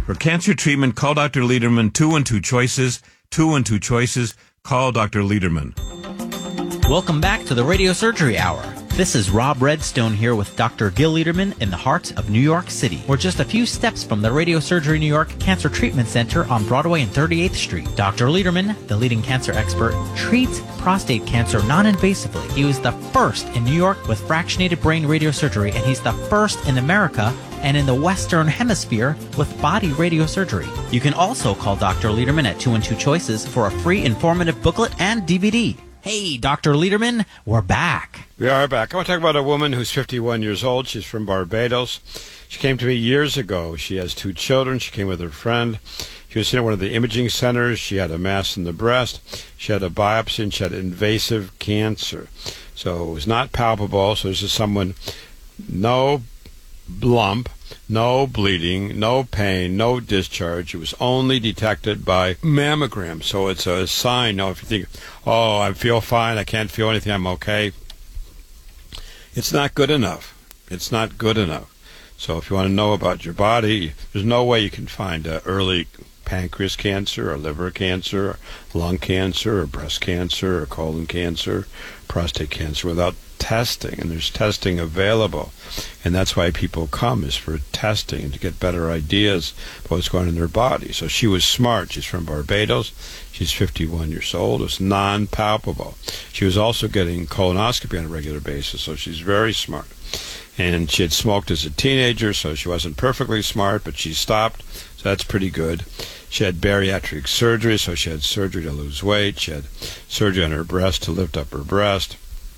For cancer treatment, call Dr. Lederman. 212 Choices. 212 Choices. Call Dr. Lederman. Welcome back to the Radio Surgery Hour. This is Rob Redstone here with Dr. Gil Lederman in the heart of New York City. We're just a few steps from the Radio Surgery New York Cancer Treatment Center on Broadway and 38th Street. Dr. Lederman, the leading cancer expert, treats prostate cancer non-invasively. He was the first in New York with fractionated brain radiosurgery, and he's the first in America and in the Western Hemisphere with body radiosurgery. You can also call Dr. Lederman at 212 Choices for a free informative booklet and DVD. Hey, Dr. Lederman, we're back. We are back. I want to talk about a woman who's 51 years old. She's from Barbados. She came to me years ago. She has 2 children. She came with her friend. She was in one of the imaging centers. She had a mass in the breast. She had a biopsy, and she had invasive cancer. So it was not palpable. So this is someone, no lump, no bleeding, no pain, no discharge. It was only detected by mammogram. So it's a sign. Now, if you think, oh, I feel fine, I can't feel anything, I'm okay, it's not good enough. It's not good enough. So if you want to know about your body, there's no way you can find early pancreas cancer or liver cancer or lung cancer or breast cancer or colon cancer, prostate cancer without testing. And there's testing available. And that's why people come, is for testing and to get better ideas of what's going on in their body. So she was smart. She's from Barbados. She's 51 years old. It was non-palpable. She was also getting colonoscopy on a regular basis, so she's very smart. And she had smoked as a teenager, so she wasn't perfectly smart, but she stopped, so that's pretty good. She had bariatric surgery, so she had surgery to lose weight. She had surgery on her breast to lift up her breast.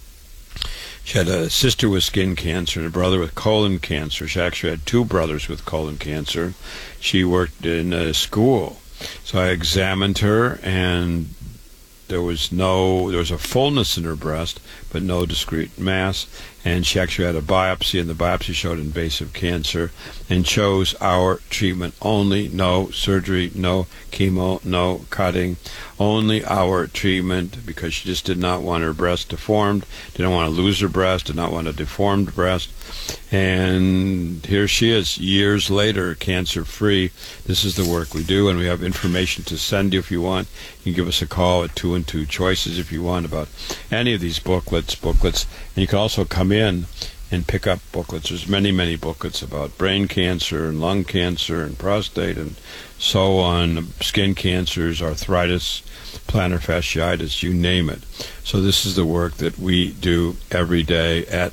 She had a sister with skin cancer and a brother with colon cancer. She actually had 2 brothers with colon cancer. She worked in a school. So I examined her, and there was a fullness in her breast, but no discrete mass. And she actually had a biopsy, and the biopsy showed invasive cancer and chose our treatment only. No surgery, no chemo, no cutting, only our treatment, because she just did not want her breast deformed, didn't want to lose her breast, did not want a deformed breast. And here she is, years later, cancer-free. This is the work we do, and we have information to send you if you want. You can give us a call at 212 Choices if you want about any of these booklets. And you can also come in and pick up booklets. There's many, many booklets about brain cancer and lung cancer and prostate and so on, skin cancers, arthritis, plantar fasciitis, you name it. So this is the work that we do every day at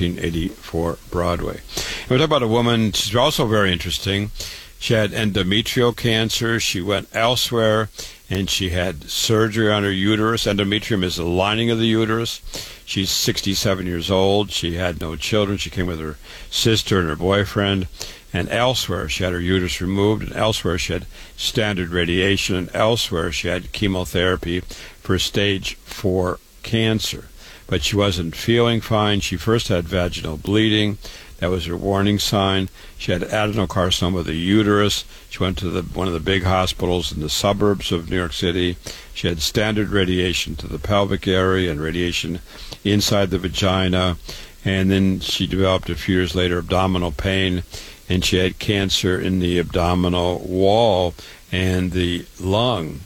1384 Broadway. And we're talking about a woman, she's also very interesting. She had endometrial cancer. She went elsewhere, and she had surgery on her uterus. Endometrium is the lining of the uterus. She's 67 years old. She had no children. She came with her sister and her boyfriend. And elsewhere, she had her uterus removed. And elsewhere, she had standard radiation. And elsewhere, she had chemotherapy for stage 4 cancer. But she wasn't feeling fine. She first had vaginal bleeding. That was her warning sign. She had adenocarcinoma of the uterus. She went to one of the big hospitals in the suburbs of New York City. She had standard radiation to the pelvic area and radiation inside the vagina. And then she developed a few years later abdominal pain, and she had cancer in the abdominal wall and the lung.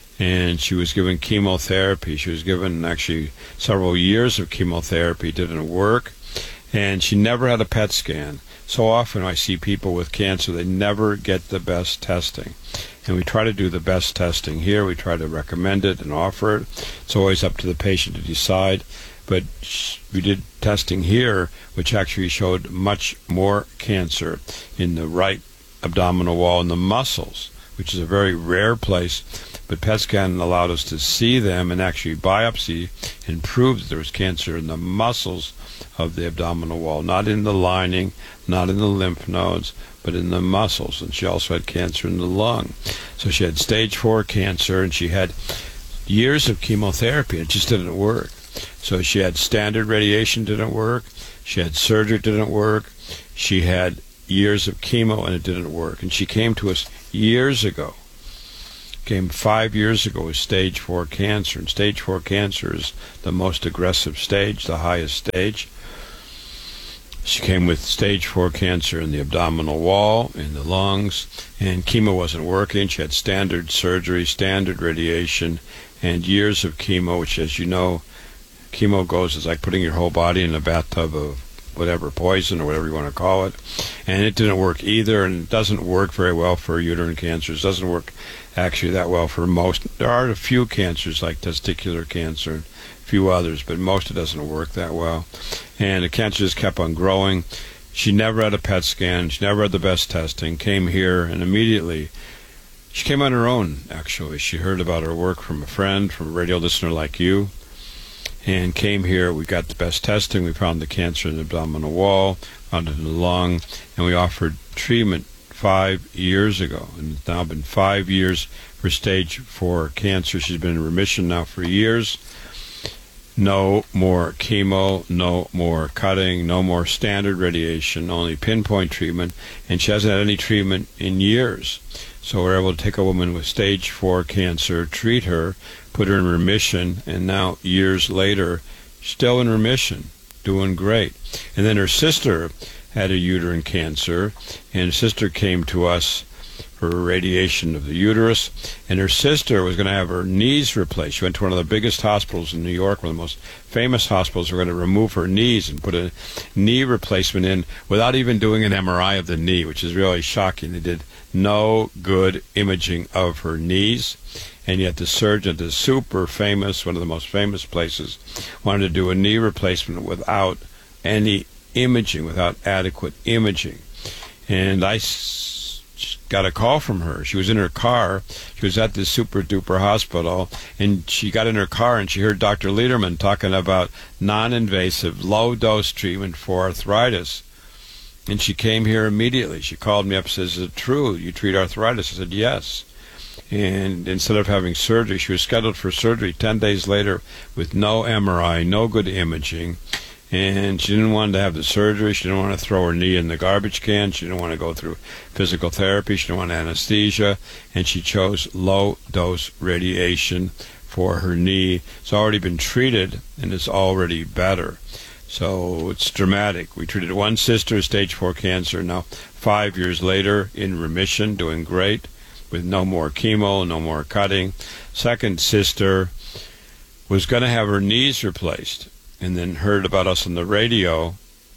And she was given chemotherapy. She was given actually several years of chemotherapy. It didn't work. And she never had a PET scan. So often I see people with cancer, they never get the best testing. And we try to do the best testing here. We try to recommend it and offer it. It's always up to the patient to decide. But we did testing here, which actually showed much more cancer in the right abdominal wall and the muscles, which is a very rare place. But PET scan allowed us to see them and actually biopsy and prove that there was cancer in the muscles of the abdominal wall, not in the lining, not in the lymph nodes, but in the muscles. And she also had cancer in the lung. So she had stage 4 cancer, and she had years of chemotherapy. It just didn't work. So she had standard radiation, didn't work. She had surgery, didn't work. She had years of chemo, and it didn't work. And she came to us years ago. Came 5 years ago with stage 4 cancer. And stage 4 cancer is the most aggressive stage, the highest stage. She came with stage 4 cancer in the abdominal wall, in the lungs, and chemo wasn't working. She had standard surgery, standard radiation, and years of chemo, which, as you know, chemo goes is like putting your whole body in a bathtub of whatever, poison or whatever you want to call it. And it didn't work either, and it doesn't work very well for uterine cancers. It doesn't work actually that well for most. There are a few cancers like testicular cancer and a few others, but most it doesn't work that well. And the cancer just kept on growing. She never had a PET scan. She never had the best testing. Came here, and immediately she came on her own, actually. She heard about her work from a friend, from a radio listener like you, and came here. We got the best testing. We found the cancer in the abdominal wall, found it in the lung, and we offered treatment 5 years ago. And it's now been 5 years for stage 4 cancer. She's been in remission now for years. No more chemo, no more cutting, no more standard radiation, only pinpoint treatment, and she hasn't had any treatment in years. So we're able to take a woman with stage 4 cancer, treat her, put her in remission, and now years later, still in remission, doing great. And then her sister had a uterine cancer, and her sister came to us for radiation of the uterus, and her sister was going to have her knees replaced. She went to one of the biggest hospitals in New York, one of the most famous hospitals. We're going to remove her knees and put a knee replacement in without even doing an MRI of the knee, which is really shocking. They did no good imaging of her knees, and yet the surgeon, the super famous, one of the most famous places, wanted to do a knee replacement without any imaging, without adequate imaging. And I got a call from her. She was in her car. She was at this super duper hospital, and she got in her car and she heard Dr. Lederman talking about non-invasive, low-dose treatment for arthritis. And she came here immediately. She called me up and says, "Is it true you treat arthritis?" I said, "Yes." And instead of having surgery, she was scheduled for surgery 10 days later with no MRI, no good imaging. And she didn't want to have the surgery. She didn't want to throw her knee in the garbage can. She didn't want to go through physical therapy. She didn't want anesthesia. And she chose low-dose radiation for her knee. It's already been treated, and it's already better. So it's dramatic. We treated one sister, stage 4 cancer, now 5 years later, in remission, doing great, with no more chemo, no more cutting. Second sister was going to have her knees replaced, and then heard about us on the radio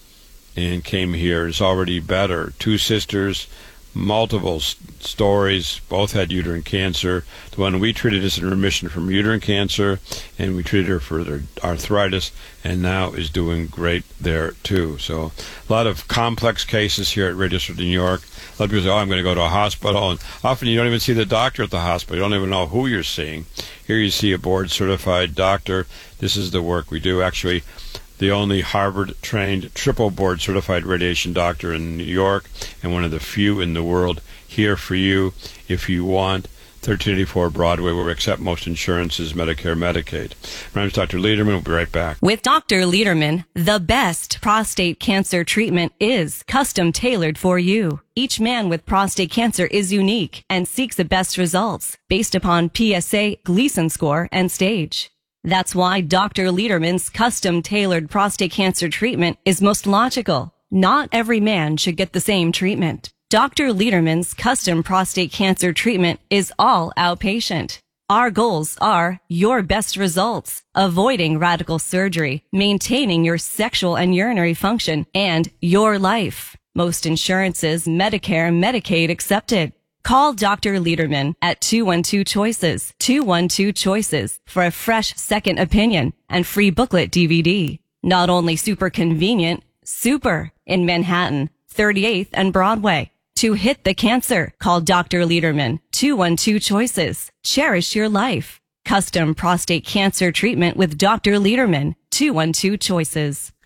and came here. It's already better. 2 sisters, multiple stories, both had uterine cancer. The one we treated is in remission from uterine cancer, and we treated her for their arthritis, and now is doing great there too. So a lot of complex cases here at Radio City, New York. A lot of people say, "Oh, I'm going to go to a hospital," and often you don't even see the doctor at the hospital. You don't even know who you're seeing. Here you see a board-certified doctor. This is the work we do. Actually, the only Harvard-trained, triple board-certified radiation doctor in New York, and one of the few in the world, here for you if you want. 1384 Broadway, where we accept most insurances, Medicare, Medicaid. My name is Dr. Lederman. We'll be right back. With Dr. Lederman, the best prostate cancer treatment is custom tailored for you. Each man with prostate cancer is unique and seeks the best results based upon PSA, Gleason score, and stage. That's why Dr. Lederman's custom tailored prostate cancer treatment is most logical. Not every man should get the same treatment. Dr. Lederman's custom prostate cancer treatment is all outpatient. Our goals are your best results, avoiding radical surgery, maintaining your sexual and urinary function, and your life. Most insurances, Medicare, Medicaid accepted. Call Dr. Lederman at 212-CHOICES, 212-CHOICES for a fresh second opinion and free booklet DVD. Not only super convenient, super in Manhattan, 38th and Broadway. To hit the cancer, call Dr. Lederman, 212-CHOICES. Cherish your life. Custom prostate cancer treatment with Dr. Lederman, 212-CHOICES.